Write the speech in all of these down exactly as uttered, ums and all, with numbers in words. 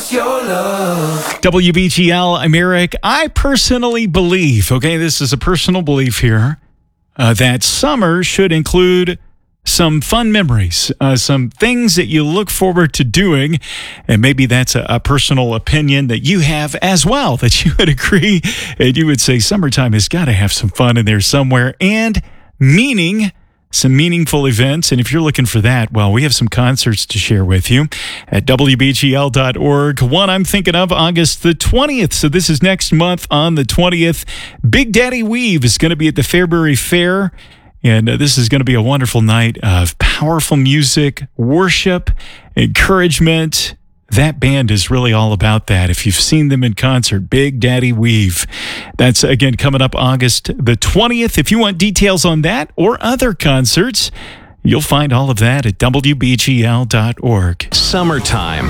wants your love. W B G L, I'm Eric. I personally believe, okay, this is a personal belief here, uh, that summer should include some fun memories, uh, some things that you look forward to doing, and maybe that's a, a personal opinion that you have as well, that you would agree, and you would say summertime has got to have some fun in there somewhere, and meaning, some meaningful events. And if you're looking for that, well, we have some concerts to share with you at W B G L dot org. One I'm thinking of, August the twentieth. So this is next month on the twentieth. Big Daddy Weave is going to be at the Fairbury Fair. And uh, this is going to be a wonderful night of powerful music, worship, encouragement. That band is really all about that. If you've seen them in concert, Big Daddy Weave. That's, again, coming up August the twentieth. If you want details on that or other concerts, you'll find all of that at W B G L dot org. Summertime.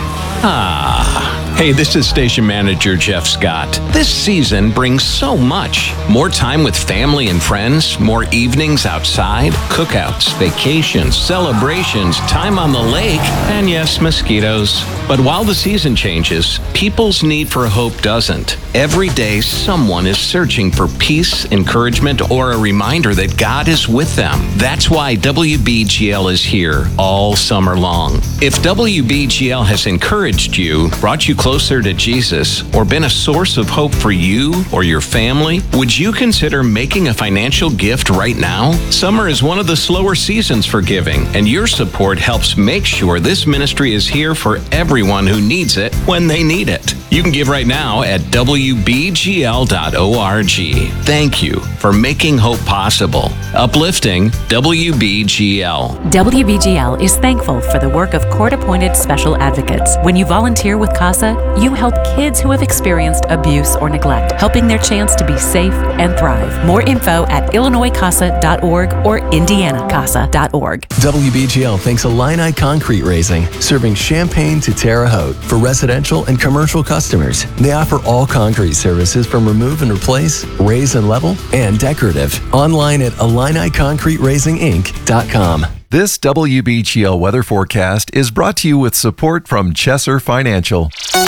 Ah. Hey, this is station manager Jeff Scott. This season brings so much. More time with family and friends, more evenings outside, cookouts, vacations, celebrations, time on the lake, and yes, mosquitoes. But while the season changes, people's need for hope doesn't. Every day, someone is searching for peace, encouragement, or a reminder that God is with them. That's why W B G L is here all summer long. If W B G L has encouraged you, brought you closer to Jesus, or been a source of hope for you or your family, would you consider making a financial gift right now? Summer is one of the slower seasons for giving, and your support helps make sure this ministry is here for everyone who needs it when they need it. You can give right now at W B G L dot org. Thank you for making hope possible. Uplifting W B G L. W B G L is thankful for the work of court-appointed special advocates. When you volunteer with CASA, you help kids who have experienced abuse or neglect, helping their chance to be safe and thrive. More info at Illinois Casa dot org or Indiana Casa dot org. W B G L thanks Illini Concrete Raising, serving Champaign to Terre Haute for residential and commercial customers. They offer all concrete services from remove and replace, raise and level, and decorative. Online at Illini Concrete Raising Inc dot com. This W B G L weather forecast is brought to you with support from Chesser Financial.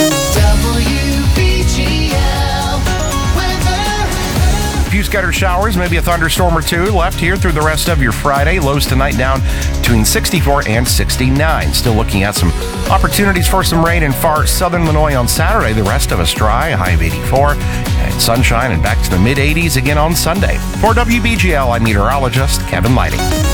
W B G L weather. A few scattered showers, maybe a thunderstorm or two left here through the rest of your Friday. Lows tonight down between sixty-four and sixty-nine. Still looking at some opportunities for some rain in far southern Illinois on Saturday. The rest of us dry, a high of eighty-four. And sunshine and back to the mid eighties again on Sunday. For W B G L, I'm meteorologist Kevin Lighting.